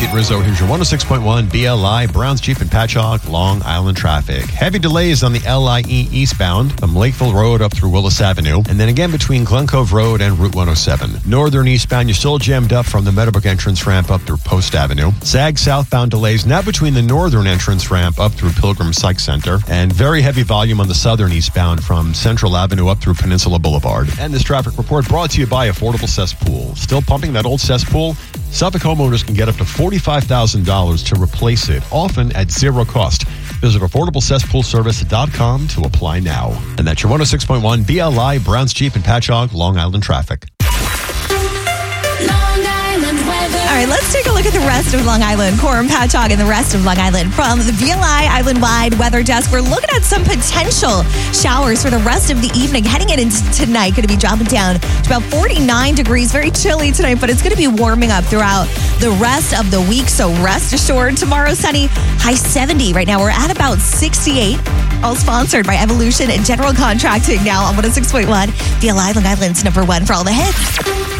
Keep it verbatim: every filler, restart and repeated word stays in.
Nate Rizzo. Here's your one oh six point one B L I, Browns Jeep and Patchogue, Long Island traffic. Heavy delays on the L I E eastbound from Lakeville Road up through Willis Avenue, and then again between Glen Cove Road and Route one oh seven. Northern eastbound, you're still jammed up from the Meadowbrook entrance ramp up through Post Avenue. Zag southbound delays now between the northern entrance ramp up through Pilgrim Psych Center, and very heavy volume on the southern eastbound from Central Avenue up through Peninsula Boulevard. And this traffic report brought to you by Affordable Cesspool. Still pumping that old cesspool? Suffolk homeowners can get up to forty-five thousand dollars to replace it, often at zero cost. Visit affordable cesspool service dot com to apply now. And that's your one oh six point one B L I, Browns Jeep and Patchogue, Long Island traffic. Long Island weather. All right, let's take a look at the rest of Long Island. Coram, Patchogue, and the rest of Long Island. From the B L I Island-wide weather desk, we're looking at some potential showers for the rest of the evening. Heading into tonight, going to be dropping down to about forty-nine degrees. Very chilly tonight, but it's going to be warming up throughout the rest of the week. So rest assured, tomorrow sunny, high seventy. Right now, we're at about sixty-eight. All sponsored by Evolution and General Contracting now on one oh six point one. B L I Long Island's number one for all the hits.